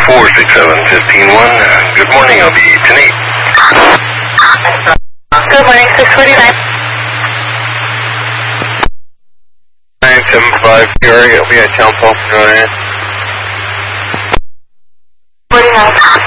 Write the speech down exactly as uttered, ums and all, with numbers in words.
four six seven one five one. Uh, good morning, I'll be tonight. Good morning, six forty-nine. nine seven five, Gary, I'll be at Town Pump, Rhode Island. forty-nine.